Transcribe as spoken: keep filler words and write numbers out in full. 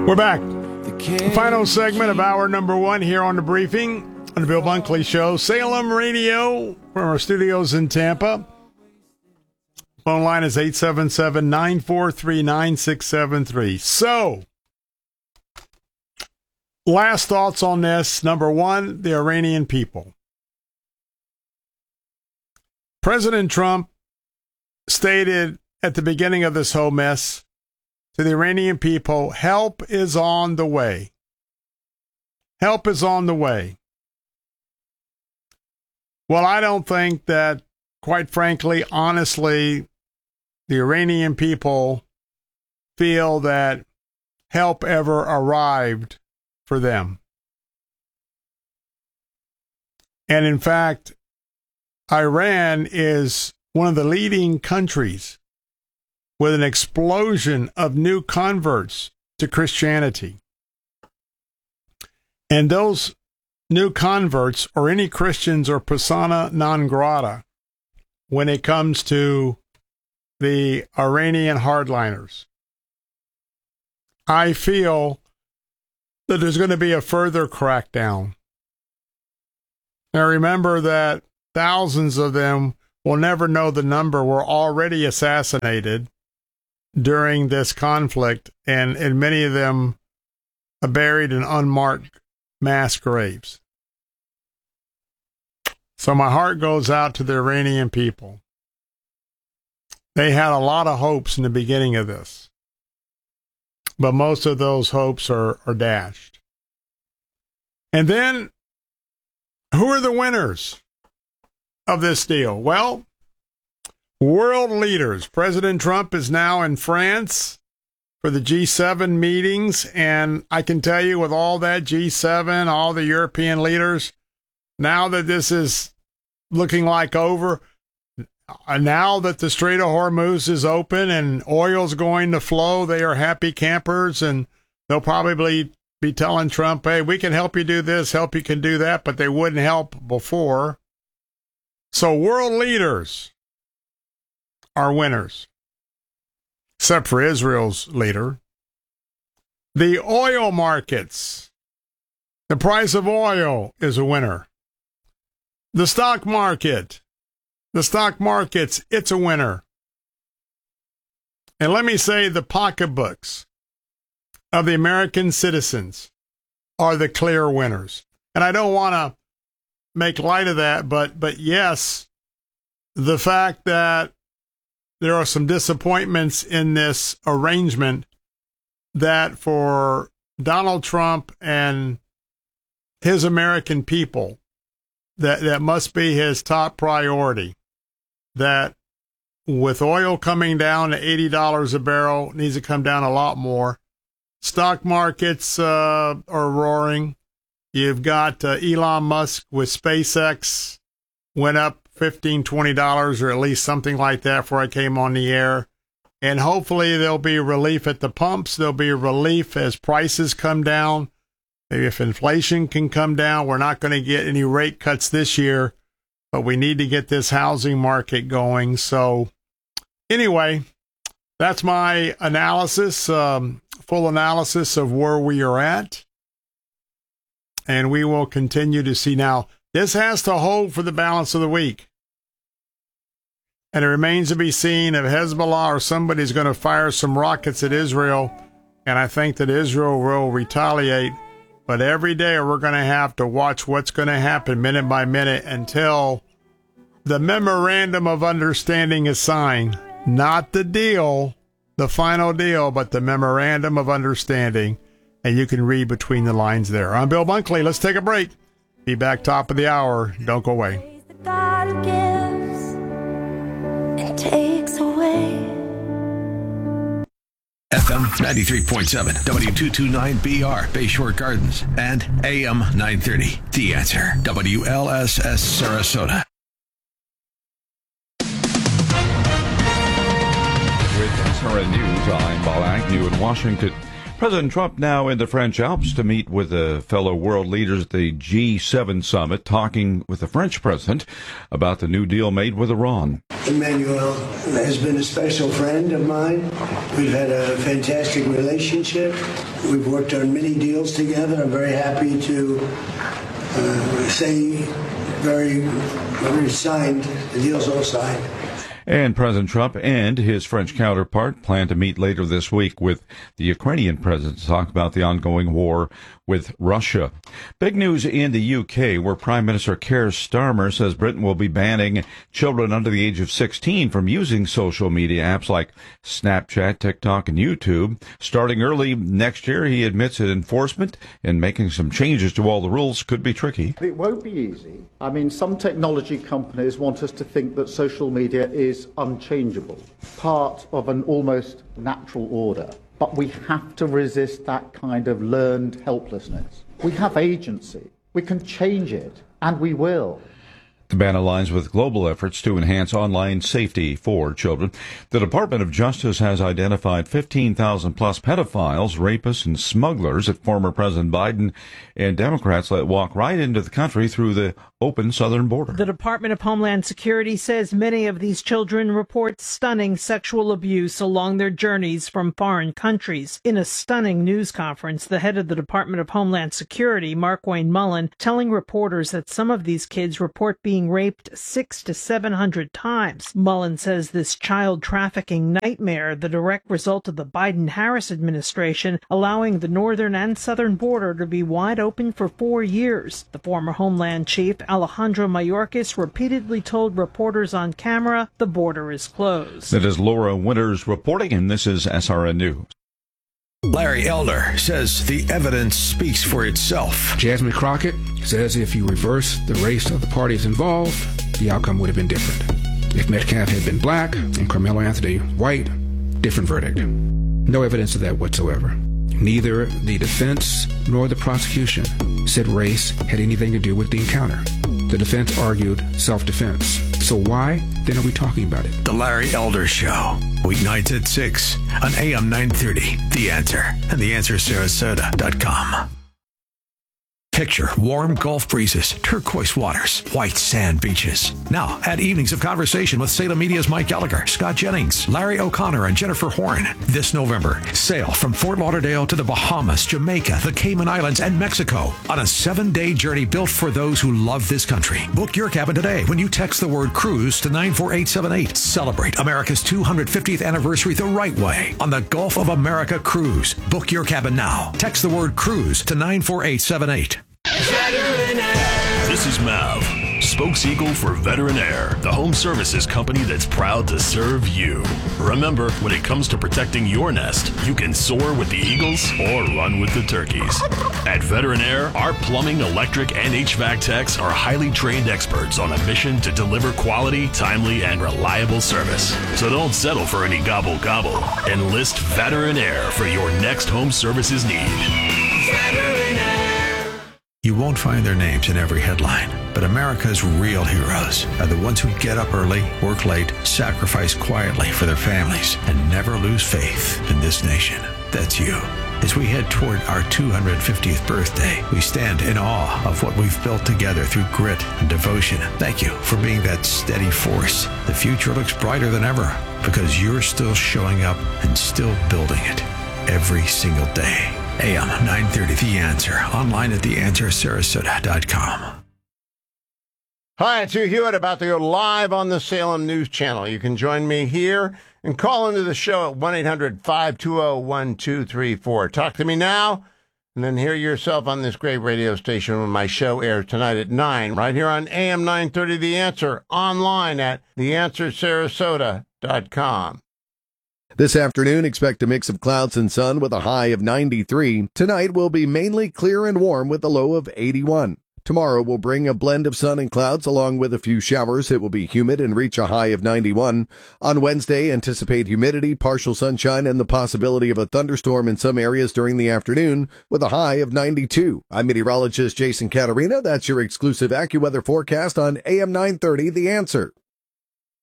We're back. The final segment of hour number one here on The Briefing on the Bill Bunkley Show. Salem Radio from our studios in Tampa. Phone line is eight seven seven, nine four three, nine six seven three. So, last thoughts on this. Number one, the Iranian people. President Trump stated at the beginning of this whole mess to the Iranian people, help is on the way. Help is on the way. Well, I don't think that, quite frankly, honestly, the Iranian people feel that help ever arrived for them. And in fact, Iran is one of the leading countries with an explosion of new converts to Christianity. And those new converts, or any Christians, are persona non grata when it comes to the Iranian hardliners. I feel that there's going to be a further crackdown. Now remember that thousands of them, will never know the number, were already assassinated during this conflict, and, and many of them are buried in unmarked mass graves. So my heart goes out to the Iranian people. They had a lot of hopes in the beginning of this, but most of those hopes are, are dashed. And then, who are the winners of this deal? Well, world leaders. President Trump is now in France for the G seven meetings, and I can tell you, with all that G seven, all the European leaders, now that this is looking like over, now that the Strait of Hormuz is open and oil's going to flow, they are happy campers, and they'll probably be telling Trump, hey, we can help you do this, help you can do that, but they wouldn't help before. So world leaders are winners, except for Israel's leader. The oil markets, the price of oil is a winner. The stock market, the stock markets, it's a winner. And let me say, the pocketbooks of the American citizens are the clear winners. And I don't want to make light of that, but but yes, the fact that there are some disappointments in this arrangement, that for Donald Trump and his American people, that, that must be his top priority, that with oil coming down to eighty dollars a barrel, needs to come down a lot more. Stock markets uh, are roaring. You've got uh, Elon Musk with SpaceX, went up fifteen dollars, twenty dollars, or at least something like that before I came on the air. And hopefully there'll be relief at the pumps. There'll be relief as prices come down. Maybe if inflation can come down. We're not going to get any rate cuts this year, but we need to get this housing market going. So anyway, that's my analysis, um, full analysis of where we are at. And we will continue to see. Now, this has to hold for the balance of the week. And it remains to be seen if Hezbollah or somebody's going to fire some rockets at Israel. And I think that Israel will retaliate. But every day we're going to have to watch what's going to happen minute by minute until the memorandum of understanding is signed. Not the deal, the final deal, but the memorandum of understanding. And you can read between the lines there. I'm Bill Bunkley. Let's take a break. Be back top of the hour. Don't go away. God who gives and takes away. F M ninety-three point seven, W two twenty-nine B R, Bayshore Gardens, and A M nine thirty. The Answer, W L S S Sarasota. With S R N News, I'm Bob Agnew in Washington. President Trump now in the French Alps to meet with the fellow world leaders at the G seven summit, talking with the French president about the new deal made with Iran. Emmanuel has been a special friend of mine. We've had a fantastic relationship. We've worked on many deals together. I'm very happy to uh, say very, very signed. The deal's all signed. And President Trump and his French counterpart plan to meet later this week with the Ukrainian president to talk about the ongoing war with Russia. Big news in the U K, where Prime Minister Keir Starmer says Britain will be banning children under the age of sixteen from using social media apps like Snapchat, TikTok, and YouTube. Starting early next year, he admits that enforcement and making some changes to all the rules could be tricky. It won't be easy. I mean, some technology companies want us to think that social media is unchangeable, part of an almost natural order. But we have to resist that kind of learned helplessness. We have agency. We can change it, and we will. The ban aligns with global efforts to enhance online safety for children. The Department of Justice has identified fifteen thousand plus pedophiles, rapists, and smugglers that former President Biden and Democrats let walk right into the country through the open southern border. The Department of Homeland Security says many of these children report stunning sexual abuse along their journeys from foreign countries. In a stunning news conference, the head of the Department of Homeland Security, Markwayne Mullin, telling reporters that some of these kids report being raped six to seven hundred times. Mullin says this child trafficking nightmare, the direct result of the Biden-Harris administration, allowing the northern and southern border to be wide open for four years. The former Homeland Chief, Alejandro Mayorkas, repeatedly told reporters on camera the border is closed. That is Laura Winters reporting, and this is S R N News. Larry Elder says the evidence speaks for itself. Jasmine Crockett says if you reverse the race of the parties involved, the outcome would have been different. If Metcalf had been black and Carmelo Anthony white, different verdict. No evidence of that whatsoever. Neither the defense nor the prosecution said race had anything to do with the encounter. The defense argued self-defense. So why then are we talking about it? The Larry Elder Show, weeknights at six on A M nine thirty. The Answer and the answer sarasota dot com. Picture warm Gulf breezes, turquoise waters, white sand beaches. Now, add evenings of conversation with Salem Media's Mike Gallagher, Scott Jennings, Larry O'Connor, and Jennifer Horn. This November, sail from Fort Lauderdale to the Bahamas, Jamaica, the Cayman Islands, and Mexico on a seven-day journey built for those who love this country. Book your cabin today when you text the word cruise to nine four eight seven eight. Celebrate America's two hundred fiftieth anniversary the right way on the Gulf of America Cruise. Book your cabin now. Text the word cruise to nine four eight seven eight. This is Mav, spokeseagle for Veteran Air, the home services company that's proud to serve you. Remember, when it comes to protecting your nest, you can soar with the eagles or run with the turkeys. At Veteran Air, our plumbing, electric, and H V A C techs are highly trained experts on a mission to deliver quality, timely, and reliable service. So don't settle for any gobble-gobble. Enlist Veteran Air for your next home services need. Veteran Air. You won't find their names in every headline, but America's real heroes are the ones who get up early, work late, sacrifice quietly for their families, and never lose faith in this nation. That's you. As we head toward our two hundred fiftieth birthday, we stand in awe of what we've built together through grit and devotion. Thank you for being that steady force. The future looks brighter than ever because you're still showing up and still building it every single day. A M nine thirty, The Answer. Online at the answer sarasota dot com. Hi, it's Hugh Hewitt, about to go live on the Salem News Channel. You can join me here and call into the show at one eight hundred five two zero one two three four. Talk to me now, and then hear yourself on this great radio station when my show airs tonight at nine, right here on A M nine thirty, The Answer, online at the answer sarasota dot com. This afternoon, expect a mix of clouds and sun with a high of ninety-three. Tonight will be mainly clear and warm with a low of eighty-one. Tomorrow will bring a blend of sun and clouds along with a few showers. It will be humid and reach a high of ninety-one. On Wednesday, anticipate humidity, partial sunshine, and the possibility of a thunderstorm in some areas during the afternoon with a high of ninety-two. I'm meteorologist Jason Catarina. That's your exclusive AccuWeather forecast on A M nine thirty, The Answer.